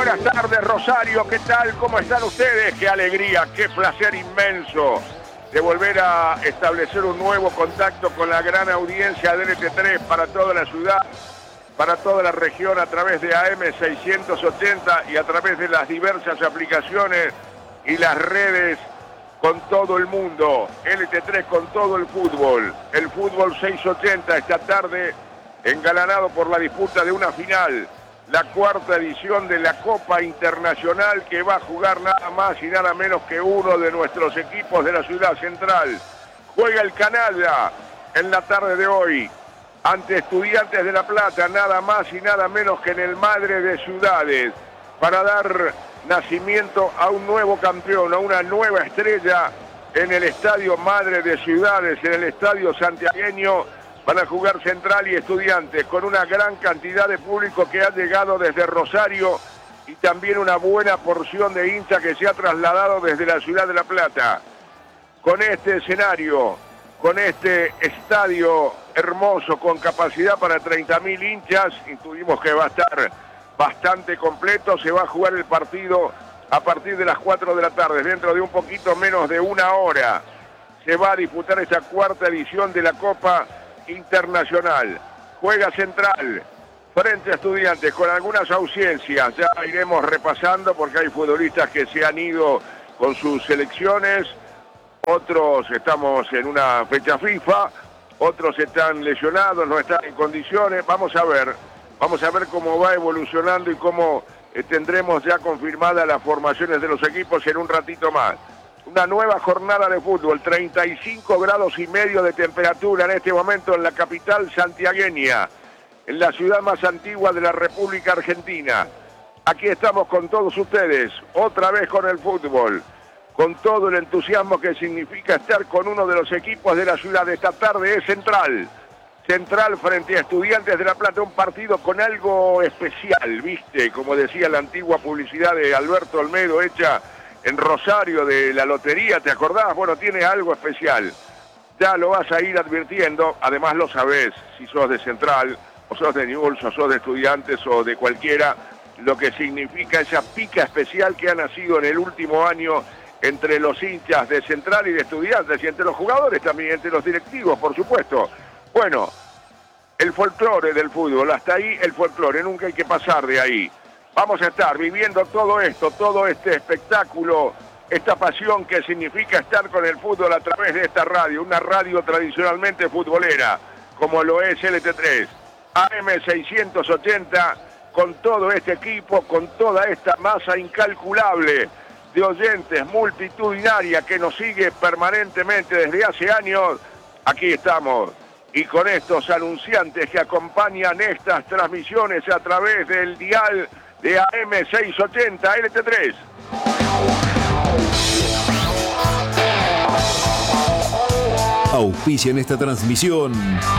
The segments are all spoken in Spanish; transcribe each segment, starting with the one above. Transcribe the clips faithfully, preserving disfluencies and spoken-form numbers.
buenas tardes, Rosario. ¿Qué tal? ¿Cómo están ustedes? Qué alegría, qué placer inmenso de volver a establecer un nuevo contacto con la gran audiencia de L T tres para toda la ciudad, para toda la región a través de A M seiscientos ochenta y a través de las diversas aplicaciones y las redes con todo el mundo. L T tres con todo el fútbol. El fútbol seiscientos ochenta esta tarde engalanado por la disputa de una final. La cuarta edición de la Copa Internacional que va a jugar nada más y nada menos que uno de nuestros equipos de la ciudad central. Juega el Canalla en la tarde de hoy ante Estudiantes de La Plata, nada más y nada menos que en el Madre de Ciudades, para dar nacimiento a un nuevo campeón, a una nueva estrella en el Estadio Madre de Ciudades, en el Estadio Santiagueño. Van a jugar Central y Estudiantes con una gran cantidad de público que ha llegado desde Rosario y también una buena porción de hinchas que se ha trasladado desde la ciudad de La Plata. Con este escenario, con este estadio hermoso con capacidad para treinta mil hinchas, intuimos que va a estar bastante completo. Se va a jugar el partido a partir de las cuatro de la tarde, dentro de un poquito menos de una hora. Se va a disputar esta cuarta edición de la Copa Internacional. Juega Central frente a Estudiantes con algunas ausencias, ya iremos repasando porque hay futbolistas que se han ido con sus selecciones, otros estamos en una fecha FIFA, otros están lesionados, no están en condiciones. Vamos a ver, vamos a ver cómo va evolucionando y cómo eh, tendremos ya confirmadas las formaciones de los equipos en un ratito más. Una nueva jornada de fútbol, treinta y cinco grados y medio de temperatura en este momento en la capital santiagueña, en la ciudad más antigua de la República Argentina. Aquí estamos con todos ustedes, otra vez con el fútbol, con todo el entusiasmo que significa estar con uno de los equipos de la ciudad. Esta tarde es Central, Central frente a Estudiantes de La Plata, un partido con algo especial, ¿viste? Como decía la antigua publicidad de Alberto Olmedo hecha en Rosario de la lotería, ¿te acordás? Bueno, tiene algo especial. Ya lo vas a ir advirtiendo, además lo sabés, si sos de Central, o sos de Newell's, o sos de Estudiantes, o de cualquiera, lo que significa esa pica especial que ha nacido en el último año entre los hinchas de Central y de Estudiantes, y entre los jugadores también, entre los directivos, por supuesto. Bueno, el folclore del fútbol, hasta ahí el folclore, nunca hay que pasar de ahí. Vamos a estar viviendo todo esto, todo este espectáculo, esta pasión que significa estar con el fútbol a través de esta radio, una radio tradicionalmente futbolera, como lo es L T tres, A M seiscientos ochenta, con todo este equipo, con toda esta masa incalculable de oyentes multitudinaria que nos sigue permanentemente desde hace años. Aquí estamos, y con estos anunciantes que acompañan estas transmisiones a través del dial de A M seiscientos ochenta L T tres. Auspicia en esta transmisión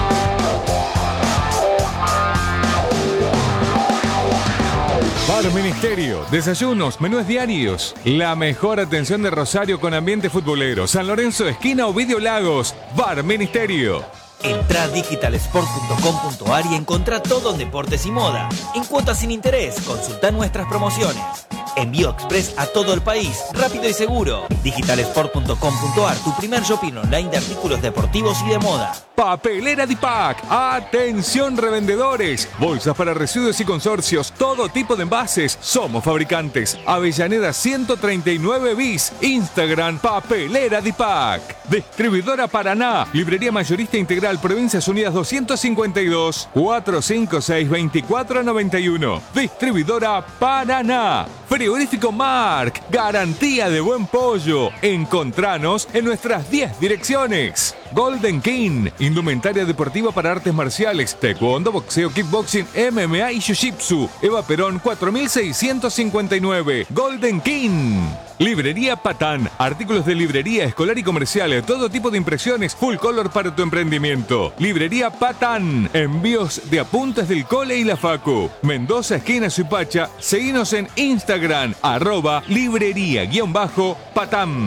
Bar Ministerio, desayunos, menús diarios, la mejor atención de Rosario con ambiente futbolero. San Lorenzo, esquina Ovidio Lagos. Bar Ministerio. Entrá a digital sport punto com punto a r y encontrá todo en deportes y moda. En cuotas sin interés, consultá nuestras promociones. Envío express a todo el país, rápido y seguro. digital sport punto com punto a r, tu primer shopping online de artículos deportivos y de moda. Papelera Dipac. Atención revendedores. Bolsas para residuos y consorcios. Todo tipo de envases. Somos fabricantes. Avellaneda ciento treinta y nueve bis. Instagram Papelera Dipac. Distribuidora Paraná. Librería mayorista integral. Provincias Unidas doscientos cincuenta y dos. cuatro cinco seis, veinticuatro noventa y uno. Distribuidora Paraná. Frigorífico Marc. Garantía de buen pollo. Encontranos en nuestras diez direcciones. Golden King, indumentaria deportiva para artes marciales, taekwondo, boxeo, kickboxing, M M A y jiu-jitsu. Eva Perón cuatro mil seiscientos cincuenta y nueve. Golden King. Librería Patán, artículos de librería escolar y comercial, todo tipo de impresiones full color para tu emprendimiento. Librería Patán, envíos de apuntes del cole y la facu. Mendoza, esquina Suipacha, seguinos en Instagram, arroba librería guión bajo Patán.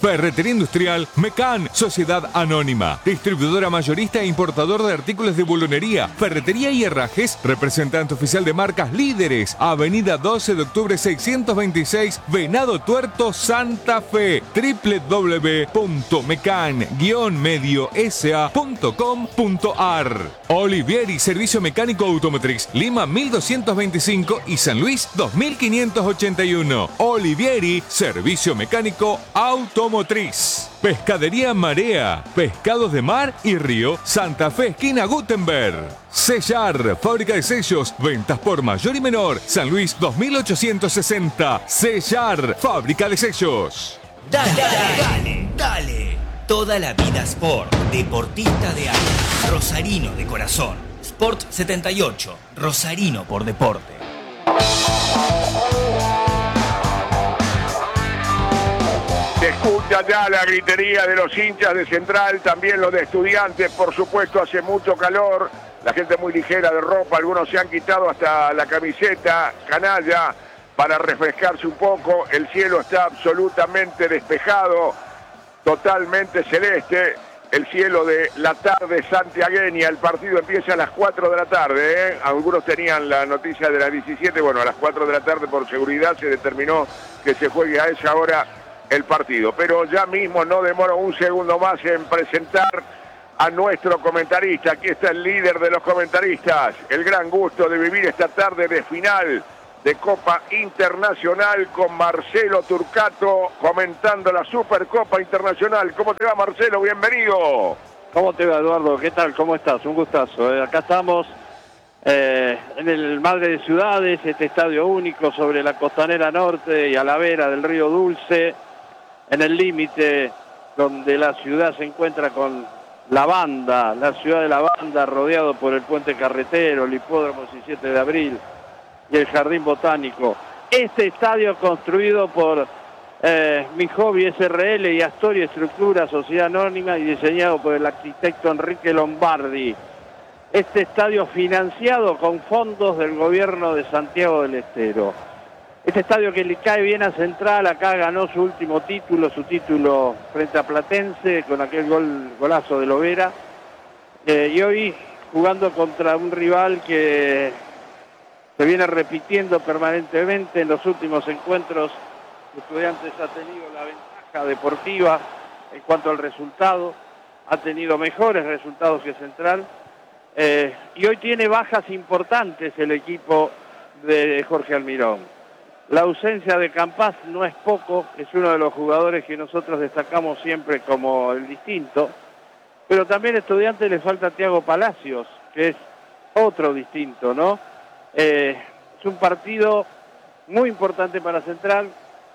Ferretería Industrial Mecan, Sociedad Anónima. Distribuidora mayorista e importador de artículos de bulonería, ferretería y herrajes. Representante oficial de marcas líderes. Avenida doce de octubre seiscientos veintiséis, Venado Tuerto, Santa Fe. doble u doble u doble u punto mecan guion medio s a punto com punto a r. Olivieri, Servicio Mecánico Automotriz. Lima mil doscientos veinticinco y San Luis dos mil quinientos ochenta y uno. Olivieri, Servicio Mecánico Automotriz. Pescadería Marea, pescados de mar y río, Santa Fe, esquina Gutenberg. Sellar, fábrica de sellos, ventas por mayor y menor, San Luis dos mil ochocientos sesenta. Sellar, fábrica de sellos. Dale, dale, dale, dale. Toda la vida Sport, deportista de alma, rosarino de corazón. Sport setenta y ocho, rosarino por deporte. Se escucha ya la gritería de los hinchas de Central, también los de Estudiantes, por supuesto hace mucho calor, la gente muy ligera de ropa, algunos se han quitado hasta la camiseta, canalla, para refrescarse un poco, el cielo está absolutamente despejado, totalmente celeste, el cielo de la tarde santiagueña, el partido empieza a las cuatro de la tarde, ¿eh? Algunos tenían la noticia de las diecisiete, bueno, a las cuatro de la tarde por seguridad se determinó que se juegue a esa hora el partido, pero ya mismo no demoro un segundo más en presentar a nuestro comentarista. Aquí está el líder de los comentaristas, el gran gusto de vivir esta tarde de final de Copa Internacional con Marcelo Turcato comentando la Supercopa Internacional. ¿Cómo te va, Marcelo? Bienvenido. ¿Cómo te va, Eduardo? ¿Qué tal? ¿Cómo estás? Un gustazo. Eh, acá estamos eh, en el Madre de Ciudades, este estadio único sobre la costanera norte y a la vera del río Dulce, en el límite donde la ciudad se encuentra con la banda, la ciudad de la banda, rodeado por el puente carretero, el hipódromo diecisiete de abril y el jardín botánico. Este estadio construido por eh, Mi Hobby S R L y Astoria Estructura, Sociedad Anónima, y diseñado por el arquitecto Enrique Lombardi. Este estadio financiado con fondos del gobierno de Santiago del Estero. Este estadio que le cae bien a Central, acá ganó su último título, su título frente a Platense, con aquel gol, golazo de Lovera. Eh, y hoy jugando contra un rival que se viene repitiendo permanentemente en los últimos encuentros. Estudiantes ha tenido la ventaja deportiva en cuanto al resultado, ha tenido mejores resultados que Central. Eh, y hoy tiene bajas importantes el equipo de Jorge Almirón. La ausencia de Campás no es poco, es uno de los jugadores que nosotros destacamos siempre como el distinto, pero también a Estudiantes le falta Thiago Palacios, que es otro distinto, ¿no? Eh, es un partido muy importante para Central,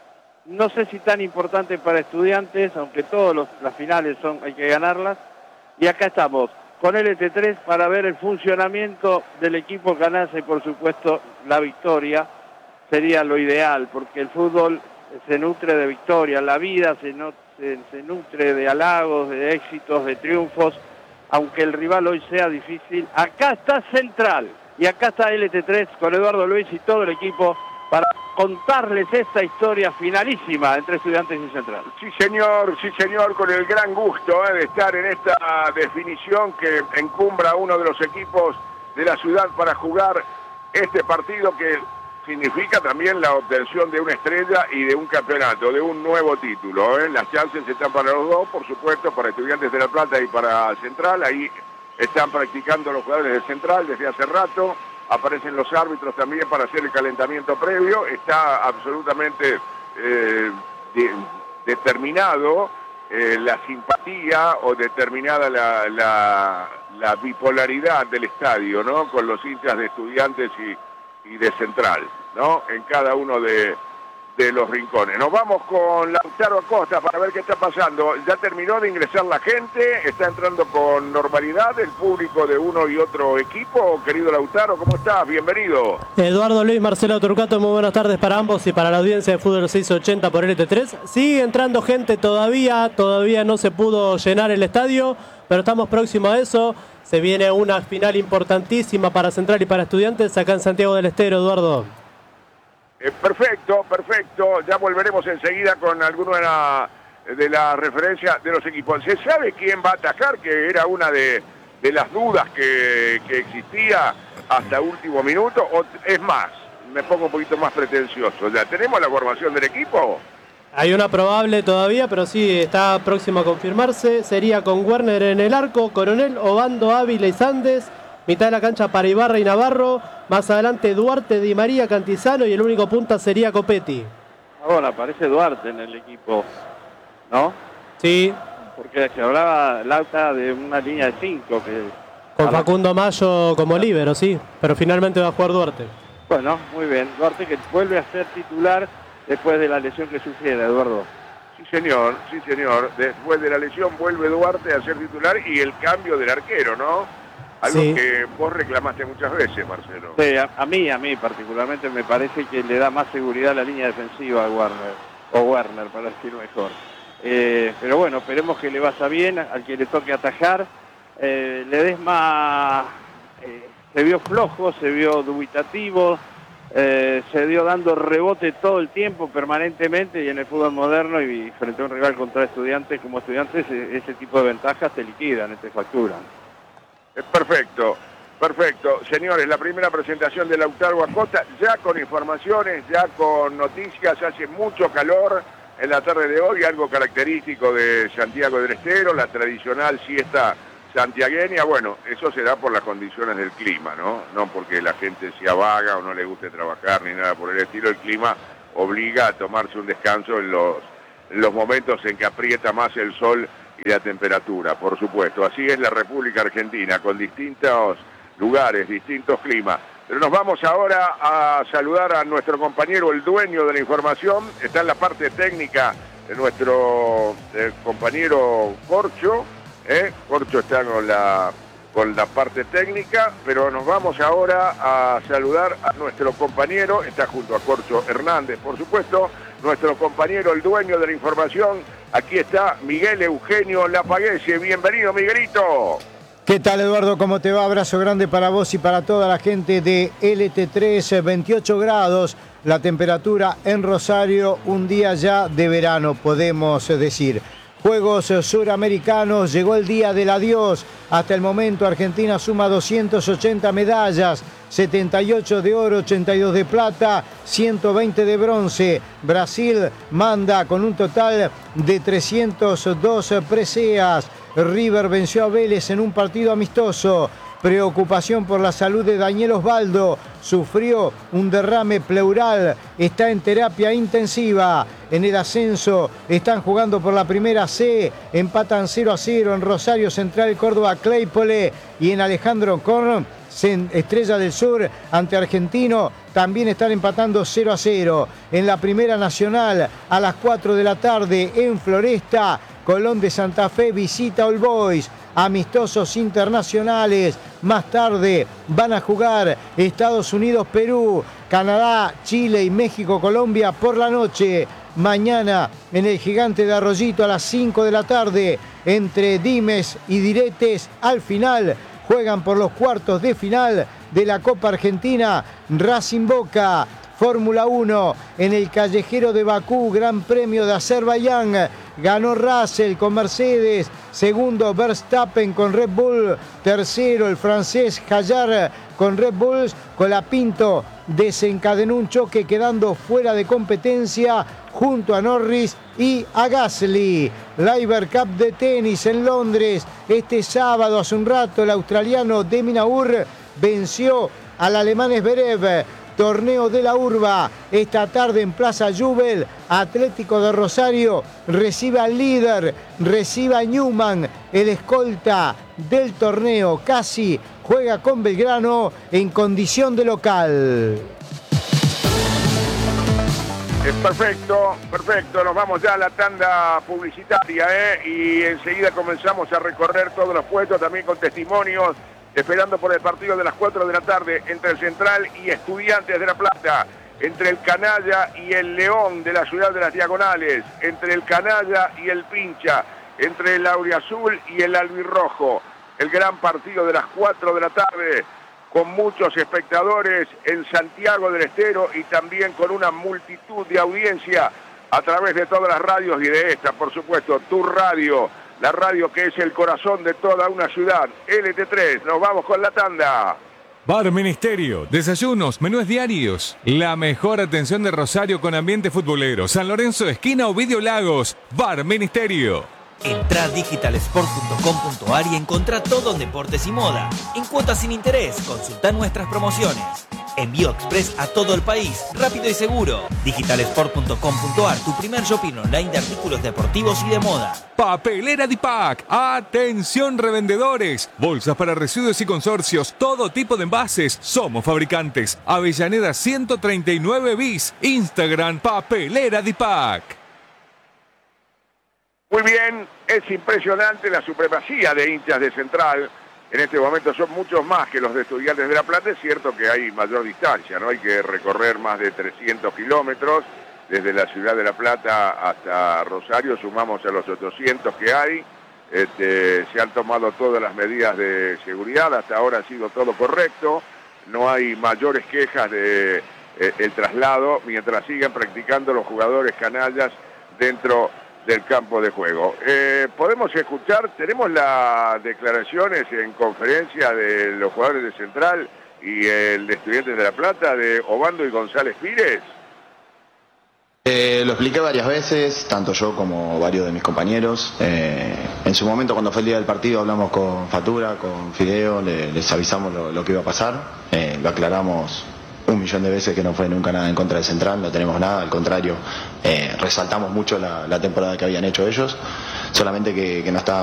no sé si tan importante para Estudiantes, aunque todas las finales son, hay que ganarlas, y acá estamos con L T tres para ver el funcionamiento del equipo ganarse, por supuesto, la victoria. Sería lo ideal, porque el fútbol se nutre de victorias, la vida se, no, se, se nutre de halagos, de éxitos, de triunfos, aunque el rival hoy sea difícil. Acá está Central, y acá está L T tres con Eduardo Luis y todo el equipo para contarles esta historia finalísima entre Estudiantes y Central. Sí, señor, sí, señor, con el gran gusto eh, de estar en esta definición que encumbra a uno de los equipos de la ciudad para jugar este partido que significa también la obtención de una estrella y de un campeonato, de un nuevo título. ¿eh? Las chances están para los dos, por supuesto, para Estudiantes de La Plata y para Central. Ahí están practicando los jugadores de Central desde hace rato. Aparecen los árbitros también para hacer el calentamiento previo. Está absolutamente eh, de, determinado eh, la simpatía o determinada la, la, la bipolaridad del estadio, ¿no? Con los hinchas de Estudiantes y y de Central, ¿no? En cada uno de, de los rincones. Nos vamos con Lautaro Acosta para ver qué está pasando. Ya terminó de ingresar la gente, está entrando con normalidad el público de uno y otro equipo. Querido Lautaro, ¿cómo estás? Bienvenido. Eduardo Luis, Marcelo Turcato, muy buenas tardes para ambos y para la audiencia de Fútbol seiscientos ochenta por L T tres. Sigue entrando gente todavía, todavía no se pudo llenar el estadio, pero estamos próximos a eso. Se viene una final importantísima para Central y para Estudiantes acá en Santiago del Estero, Eduardo. Eh, perfecto, perfecto. Ya volveremos enseguida con alguna de la referencia de los equipos. ¿Se sabe quién va a atajar? Que era una de, de las dudas que, que existía hasta último minuto. O es más, me pongo un poquito más pretencioso. ¿Ya tenemos la formación del equipo? Hay una probable todavía, pero sí está próximo a confirmarse. Sería con Werner en el arco, Coronel, Obando, Ávila y Sandes. Mitad de la cancha para Ibarra y Navarro. Más adelante Duarte, Di María, Cantizano y el único punta sería Copetti. Ahora aparece Duarte en el equipo, ¿no? Sí. Porque se hablaba Lauta de una línea de cinco. Que... Con Facundo Mayo como líbero, sí. Pero finalmente va a jugar Duarte. Bueno, muy bien. Duarte que vuelve a ser titular después de la lesión que sufriera, Eduardo. Sí, señor, sí, señor. Después de la lesión vuelve Duarte a ser titular y el cambio del arquero, ¿no? Algo sí. que vos reclamaste muchas veces, Marcelo. Sí, a, a mí, a mí particularmente me parece que le da más seguridad a la línea defensiva a Werner, o Werner para decirlo mejor. Eh, pero bueno, esperemos que le vaya bien, al que le toque atajar. Eh, Ledesma eh, se vio flojo, se vio dubitativo, eh, se dio dando rebote todo el tiempo, permanentemente, y en el fútbol moderno y frente a un rival contra Estudiantes como Estudiantes, ese, ese tipo de ventajas te liquidan, te facturan. Perfecto, perfecto. Señores, la primera presentación de Lautaro Acosta, ya con informaciones, ya con noticias. Hace mucho calor en la tarde de hoy, algo característico de Santiago del Estero, la tradicional siesta santiagueña. Bueno, eso se da por las condiciones del clima, ¿no? No porque la gente sea vaga o no le guste trabajar ni nada por el estilo. El clima obliga a tomarse un descanso en los, en los momentos en que aprieta más el sol y la temperatura, por supuesto. Así es la República Argentina, con distintos lugares, distintos climas. Pero nos vamos ahora a saludar a nuestro compañero, el dueño de la información. Está en la parte técnica de nuestro eh, compañero Corcho. ¿eh? Corcho está con la, con la parte técnica, pero nos vamos ahora a saludar a nuestro compañero. Está junto a Corcho Hernández, por supuesto. Nuestro compañero, el dueño de la información. Aquí está Miguel Eugenio Lapaguese. Bienvenido, Miguelito. ¿Qué tal, Eduardo? ¿Cómo te va? Abrazo grande para vos y para toda la gente de L T tres, veintiocho grados. La temperatura en Rosario, un día ya de verano, podemos decir. Juegos Suramericanos, llegó el día del adiós. Hasta el momento Argentina suma doscientas ochenta medallas, setenta y ocho de oro, ochenta y dos de plata, ciento veinte de bronce. Brasil manda con un total de trescientas dos preseas. River venció a Vélez en un partido amistoso. Preocupación por la salud de Daniel Osvaldo. Sufrió un derrame pleural. Está en terapia intensiva. En el ascenso están jugando por la primera C. Empatan cero a cero en Rosario Central, Córdoba, Claypole. Y en Alejandro Korn, Estrella del Sur ante Argentino, también están empatando cero a cero. En la Primera Nacional, a las cuatro de la tarde en Floresta, Colón de Santa Fe visita All Boys. Amistosos internacionales. Más tarde van a jugar Estados Unidos, Perú, Canadá, Chile y México, Colombia por la noche. Mañana en el Gigante de Arroyito a las cinco de la tarde, entre dimes y diretes, al final juegan por los cuartos de final de la Copa Argentina Racing Boca. Fórmula uno en el Callejero de Bakú, Gran Premio de Azerbaiyán. Ganó Russell con Mercedes, segundo Verstappen con Red Bull, tercero el francés Hallar con Red Bull. Colapinto desencadenó un choque quedando fuera de competencia junto a Norris y a Gasly. La Iber Cup de tenis en Londres. Este sábado, hace un rato, el australiano Demi Naur venció al alemán Zverev. Torneo de la Urba, esta tarde en Plaza Jubel, Atlético de Rosario recibe al líder, recibe a Newman, el escolta del torneo. Casi juega con Belgrano en condición de local. Perfecto, perfecto. Nos vamos ya a la tanda publicitaria, ¿eh? Y enseguida comenzamos a recorrer todos los puestos, también con testimonios, esperando por el partido de las cuatro de la tarde entre el Central y Estudiantes de La Plata, entre el Canalla y el León de la Ciudad de las Diagonales, entre el Canalla y el Pincha, entre el Auriazul y el Albirrojo. El gran partido de las cuatro de la tarde, con muchos espectadores en Santiago del Estero y también con una multitud de audiencia a través de todas las radios y de esta, por supuesto, tu radio, la radio que es el corazón de toda una ciudad, L T tres. Nos vamos con la tanda. Bar Ministerio, desayunos, menús diarios, la mejor atención de Rosario con ambiente futbolero, San Lorenzo, esquina Ovidio Lagos, Bar Ministerio. Entrá a digital sport punto com punto ar y encontrá todo en deportes y moda. En cuotas sin interés, consultá nuestras promociones. Envío express a todo el país, rápido y seguro. digital sport punto com punto ar, tu primer shopping online de artículos deportivos y de moda. Papelera Dipac, atención revendedores, bolsas para residuos y consorcios, todo tipo de envases, somos fabricantes. Avellaneda ciento treinta y nueve bis, Instagram Papelera Dipac. Muy bien, es impresionante la supremacía de hinchas de Central. En este momento son muchos más que los de Estudiantes de La Plata. Es cierto que hay mayor distancia, ¿no? Hay que recorrer más de trescientos kilómetros desde la ciudad de La Plata hasta Rosario. Sumamos a los ochocientos que hay. Este, se han tomado todas las medidas de seguridad. Hasta ahora ha sido todo correcto. No hay mayores quejas de eh, el traslado mientras sigan practicando los jugadores canallas dentro del campo de juego. Eh, podemos escuchar, tenemos las declaraciones en conferencia de los jugadores de Central y el de Estudiantes de La Plata, de Obando y González Pires. Eh, lo expliqué varias veces, tanto yo como varios de mis compañeros. Eh, en su momento, cuando fue el día del partido, hablamos con Fatura, con Fideo, le, les avisamos lo, lo que iba a pasar, eh, lo aclaramos un millón de veces que no fue nunca nada en contra de Central, no tenemos nada, al contrario, eh, resaltamos mucho la, la temporada que habían hecho ellos, solamente que, que no estaba